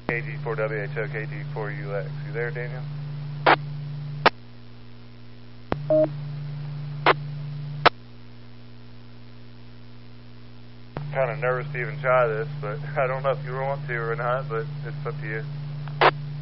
KG4WHO, KG4UX. You there, Daniel? Kind of nervous to even try this, but I don't know if you want to or not, but it's up to you.